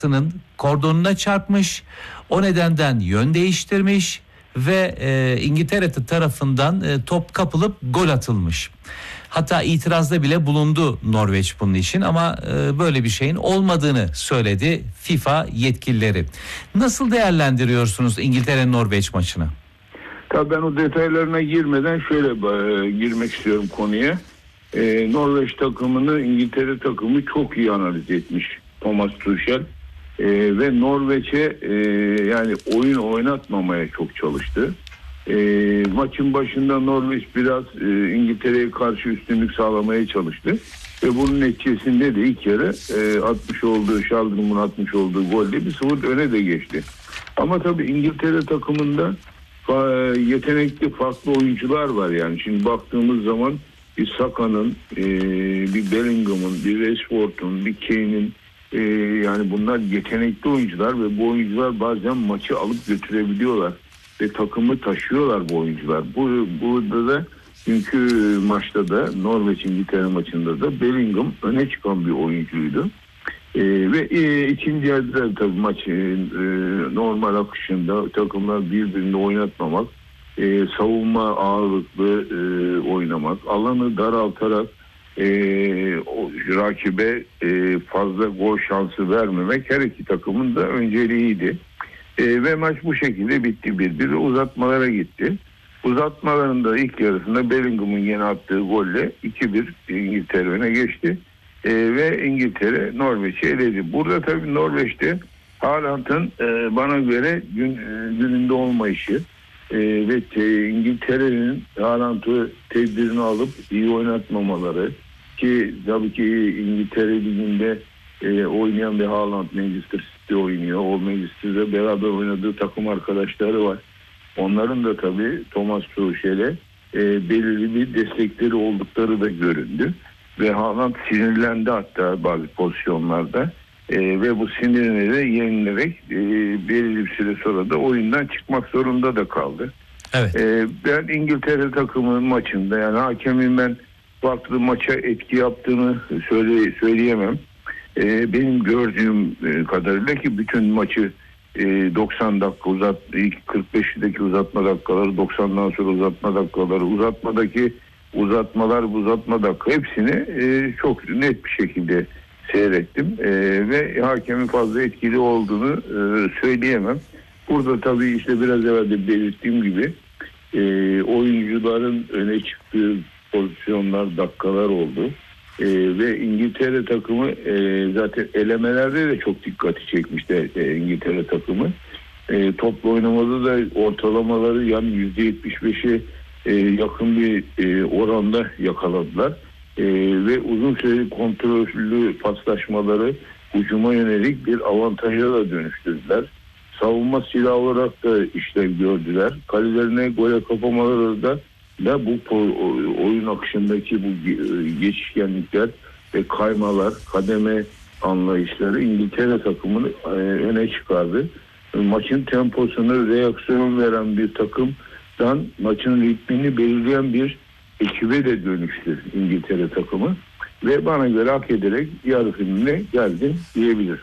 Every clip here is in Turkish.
kordonuna çarpmış. O nedenden yön değiştirmiş ve İngiltere tarafından top kapılıp gol atılmış. Hatta itirazda bile bulundu Norveç bunun için ama böyle bir şeyin olmadığını söyledi FIFA yetkilileri. Nasıl değerlendiriyorsunuz İngiltere-Norveç maçını? Tabii ben o detaylarına girmeden şöyle girmek istiyorum konuya. Norveç takımını İngiltere takımı çok iyi analiz etmiş Thomas Tuchel. Ve Norveç'e yani oyun oynatmamaya çok çalıştı. Maçın başında Norveç biraz İngiltere'ye karşı üstünlük sağlamaya çalıştı. Ve bunun neticesinde de ilk yarı Şaldrum'un atmış olduğu golle 1-0 öne de geçti. Ama tabii İngiltere takımında yetenekli farklı oyuncular var yani. Şimdi baktığımız zaman bir Saka'nın, bir Bellingham'ın, bir Rashford'un, bir Kane'in yani bunlar yetenekli oyuncular ve bu oyuncular bazen maçı alıp götürebiliyorlar ve takımı taşıyorlar bu oyuncular. Burada da çünkü maçta da Norveç-İngiltere maçında da Bellingham öne çıkan bir oyuncuydu. Ve ikinci yarıda tabii maç normal akışında takımlar birbirini oynatmamak, savunma ağırlıklı oynamak, alanı daraltarak rakibe fazla gol şansı vermemek her iki takımın da önceliğiydi. Ve maç bu şekilde bitti, 1-1 uzatmalara gitti. Uzatmalarında ilk yarısında Bellingham'ın yine attığı golle 2-1 İngiltere öne geçti. Ve İngiltere Norveç'i eledi. Burada tabii Norveç'te Haaland'ın bana göre gününde olmayışı ve İngiltere'nin Haaland'ı tedbirini alıp iyi oynatmamaları ki tabii ki İngiltere Ligi'nde oynayan bir Haaland Manchester City oynuyor. O Manchester'da beraber oynadığı takım arkadaşları var. Onların da tabii Thomas Tuchel'e belirli bir destekleri oldukları da göründü. Ve Haaland sinirlendi hatta bazı pozisyonlarda ve bu sinirini de yenilerek belirli bir süre sonra da oyundan çıkmak zorunda da kaldı. Evet. Ben İngiltere takımının maçında yani hakemin ben farklı maça etki yaptığını söyleyemem. Benim gördüğüm kadarıyla ki bütün maçı 90 dakika ilk 45'deki uzatma dakikaları 90'dan sonra uzatma dakikaları uzatma dakika hepsini çok net bir şekilde seyrettim ve hakemin fazla etkili olduğunu söyleyemem. Burada tabii işte biraz evvel de belirttiğim gibi oyuncuların öne çıktığı pozisyonlar, dakikalar oldu. Ve İngiltere takımı zaten elemelerde de çok dikkati çekmişti İngiltere takımı. Topla oynamada da ortalamaları yani %75'e yakın bir oranda yakaladılar. Ve uzun süreli kontrollü paslaşmaları hücuma yönelik bir avantaja da dönüştürdüler. Savunma silahı olarak da işlev gördüler. Kalelerine gole kapamaları da bu oyun akışındaki bu geçişkenlikler ve kaymalar, kademe anlayışları İngiltere takımını öne çıkardı. Maçın temposunu reaksiyon veren bir takımdan maçın ritmini belirleyen bir ekibe de dönüştü İngiltere takımı. Ve bana göre hak ederek yarı finaline geldi diyebilir.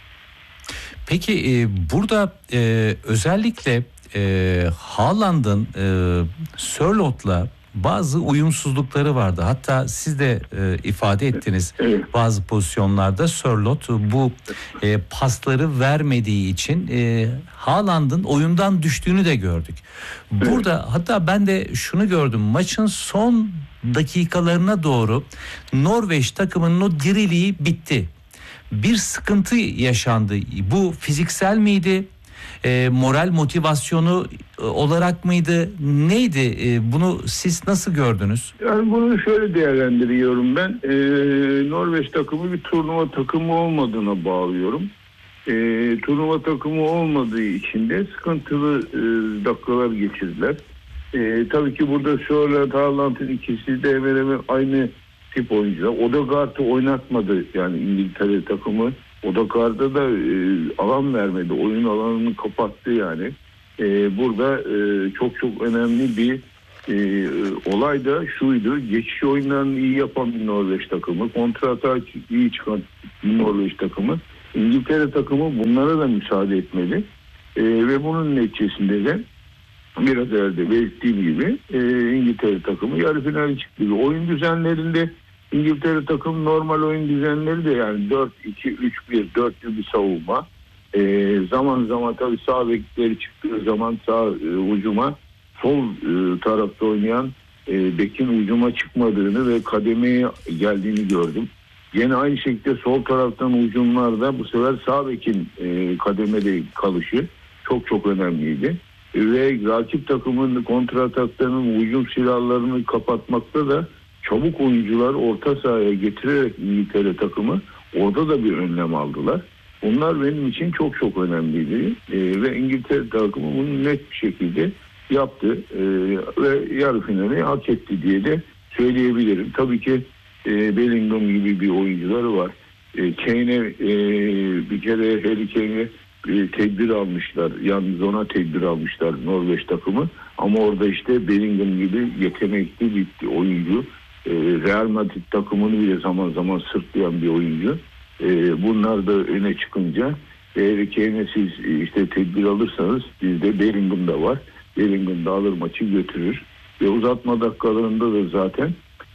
Peki burada özellikle Haaland'ın Sörloth'la bazı uyumsuzlukları vardı. Hatta siz de ifade ettiniz bazı pozisyonlarda Sörloth bu pasları vermediği için Haaland'ın oyundan düştüğünü de gördük. Burada hatta ben de şunu gördüm. Maçın son dakikalarına doğru Norveç takımının o diriliği bitti. Bir sıkıntı yaşandı. Bu fiziksel miydi? Moral motivasyonu olarak mıydı? Neydi? Bunu siz nasıl gördünüz? Yani bunu şöyle değerlendiriyorum ben. Norveç takımı bir turnuva takımı olmadığına bağlıyorum. Turnuva takımı olmadığı için de sıkıntılı dakikalar geçirdiler. Tabii ki burada Sörloth, Haaland'ın ikisi de hemen hemen aynı tip oyuncular. Odegaard'ı oynatmadı yani İngiltere takımı. Odegaard'a da alan vermedi. Oyun alanını kapattı yani. Burada çok önemli bir olay da şuydu. Geçiş oyunlarını iyi yapan bir Norveç takımı. Kontrata iyi çıkan bir Norveç takımı. İngiltere takımı bunlara da müsaade etmeli. Ve bunun neticesinde de biraz evvel de belirttiğim gibi İngiltere takımı yarı finale çıktı. Oyun düzenlerinde İngiltere takımı normal oyun düzenleri de yani 4-2-3-1 dörtlü bir savunma. Zaman zaman tabii sağ bekleri çıktığı zaman sağ ucuma sol tarafta oynayan bekin ucuma çıkmadığını ve kademeye geldiğini gördüm. Yine aynı şekilde sol taraftan ucumlarda bu sefer sağ bekin kademede kalışı çok önemliydi. Ve rakip takımın kontrataklarının hücum silahlarını kapatmakta da çabuk oyuncular orta sahaya getirerek İngiltere takımı orada da bir önlem aldılar. Bunlar benim için çok önemliydi. Ve İngiltere takımı bunu net bir şekilde yaptı. Ve yarı finali hak etti diye de söyleyebilirim. Tabii ki Bellingham gibi bir oyuncuları var. Kane'e bir kere Harry Kane'e tedbir almışlar. Yalnız ona tedbir almışlar Norveç takımı. Ama orada işte Bellingham gibi yetenekli bir oyuncu. Real Madrid takımını bile zaman zaman sırtlayan bir oyuncu. Bunlar da öne çıkınca eğer Kane'e siz işte tedbir alırsanız bizde Bellingham da var. Bellingham da alır maçı götürür. Ve uzatma dakikalarında da zaten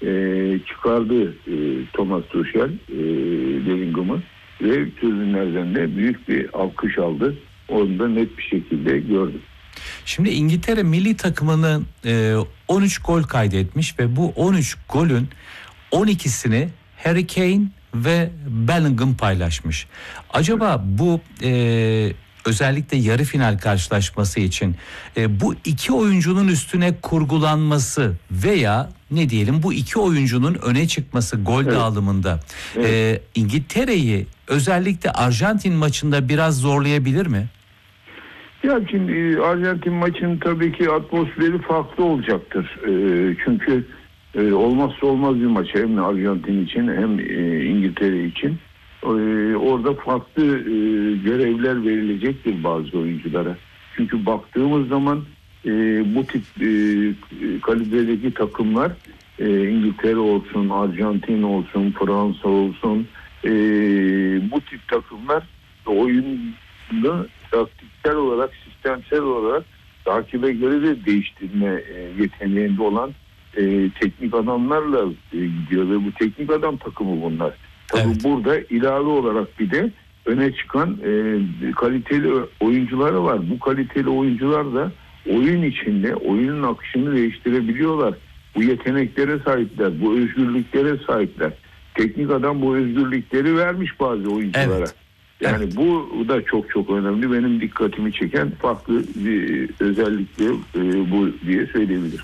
çıkardı Thomas Tuchel Bellingham'ı ve tribünlerden de büyük bir alkış aldı. Onu da net bir şekilde gördüm. Şimdi İngiltere milli takımının 13 gol kaydetmiş ve bu 13 golün 12'sini Harry Kane ve Bellingham paylaşmış. Acaba bu özellikle yarı final karşılaşması için bu iki oyuncunun üstüne kurgulanması veya ne diyelim bu iki oyuncunun öne çıkması gol dağılımında İngiltere'yi özellikle Arjantin maçında biraz zorlayabilir mi? Ya şimdi Arjantin maçının tabii ki atmosferi farklı olacaktır. Çünkü olmazsa olmaz bir maç hem Arjantin için hem İngiltere için. Orada farklı görevler verilecektir bazı oyunculara. Çünkü baktığımız zaman bu tip kalibredeki takımlar İngiltere olsun, Arjantin olsun, Fransa olsun bu tip takımlar oyunda taktiksel olarak, sistemsel olarak takibe göre de değiştirme yeteneğinde olan teknik adamlarla gidiyor ve bu teknik adam takımı bunlar. Tabii burada ilave olarak bir de öne çıkan kaliteli oyuncuları var. Bu kaliteli oyuncular da oyun içinde oyunun akışını değiştirebiliyorlar. Bu yeteneklere sahipler, bu özgürlüklere sahipler. Teknik adam bu özgürlükleri vermiş bazı oyunculara. Evet. Yani bu da çok önemli. Benim dikkatimi çeken farklı bir özellikle bu diye söyleyebilirim.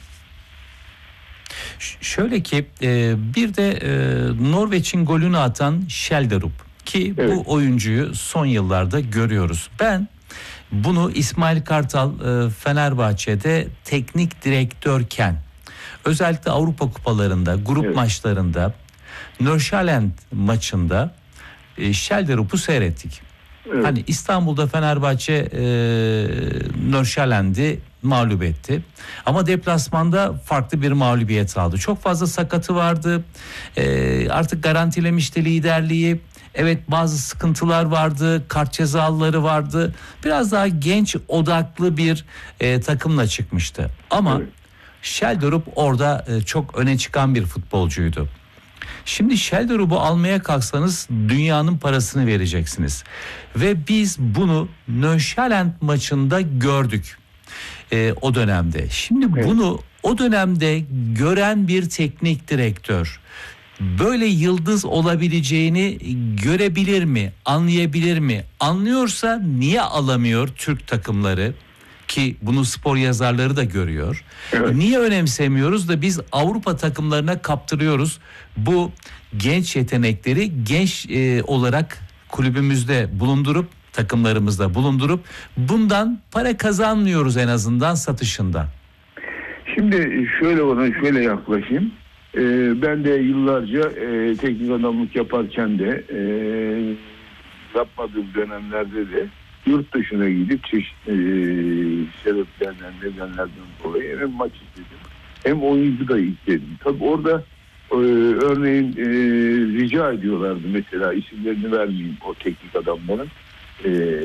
Şöyle ki bir de Norveç'in golünü atan Schjelderup ki bu oyuncuyu son yıllarda görüyoruz. Ben bunu İsmail Kartal Fenerbahçe'de teknik direktörken özellikle Avrupa kupalarında, grup maçlarında, Nordsjælland maçında Schjelderup'u seyrettik. Hani İstanbul'da Fenerbahçe Nordsjælland'i mağlup etti. Ama deplasmanda farklı bir mağlubiyet aldı. Çok fazla sakatı vardı. Artık garantilemişti liderliği. Evet, bazı sıkıntılar vardı. Kart cezaları vardı. Biraz daha genç odaklı bir takımla çıkmıştı. Ama Schjelderup orada çok öne çıkan bir futbolcuydu. Şimdi Schjelderup'u almaya kalksanız dünyanın parasını vereceksiniz. Ve biz bunu Nordsjælland maçında gördük o dönemde. Şimdi bunu o dönemde gören bir teknik direktör böyle yıldız olabileceğini görebilir mi? Anlayabilir mi? Anlıyorsa niye alamıyor Türk takımları? Ki bunu spor yazarları da görüyor. Niye önemsemiyoruz da biz Avrupa takımlarına kaptırıyoruz bu genç yetenekleri genç olarak kulübümüzde bulundurup takımlarımızda bulundurup bundan para kazanmıyoruz en azından satışından. Şimdi şöyle yaklaşayım. Ben de yıllarca teknik adamlık yaparken de yapmadığım dönemlerde de yurt dışına gidip çeşitli sebeplerden, nedenlerden dolayı hem maç izledim hem oyuncu da izledim. Tabii orada Örneğin rica ediyorlardı, mesela isimlerini vermeyeyim o teknik adamların.